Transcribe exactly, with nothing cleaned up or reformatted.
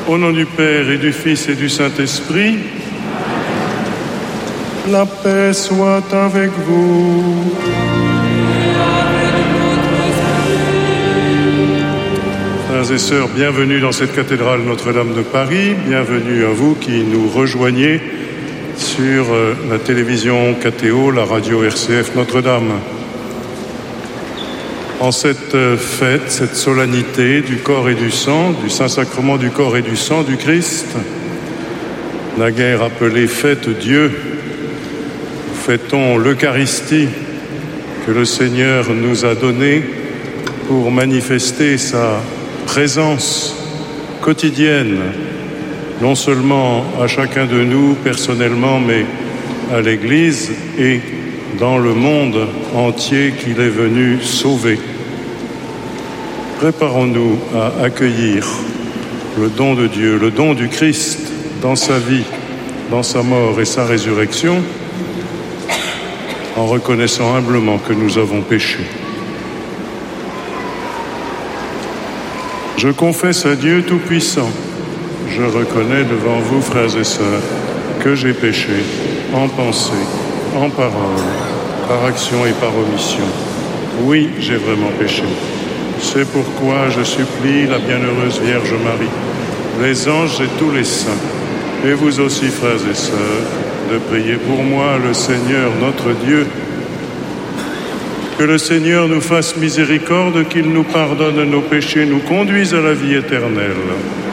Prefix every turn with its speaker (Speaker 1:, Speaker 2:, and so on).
Speaker 1: Au nom du Père et du Fils et du Saint-Esprit, la paix soit avec vous. Frères et sœurs, bienvenue dans cette cathédrale Notre-Dame de Paris. Bienvenue à vous qui nous rejoignez sur la télévision K T O, la radio R C F Notre-Dame. En cette fête, cette solennité du corps et du sang, du Saint-Sacrement du corps et du sang du Christ, naguère appelée Fête Dieu, fêtons l'Eucharistie que le Seigneur nous a donnée pour manifester sa présence quotidienne, non seulement à chacun de nous personnellement, mais à l'Église et dans le monde entier qu'il est venu sauver. Préparons-nous à accueillir le don de Dieu, le don du Christ dans sa vie, dans sa mort et sa résurrection, en reconnaissant humblement que nous avons péché. Je confesse à Dieu Tout-Puissant, je reconnais devant vous, frères et sœurs, que j'ai péché en pensée, en parole, par action et par omission. Oui, j'ai vraiment péché. C'est pourquoi je supplie la bienheureuse Vierge Marie, les anges et tous les saints, et vous aussi, frères et sœurs, de prier pour moi, le Seigneur notre Dieu. Que le Seigneur nous fasse miséricorde, qu'il nous pardonne nos péchés, nous conduise à la vie éternelle.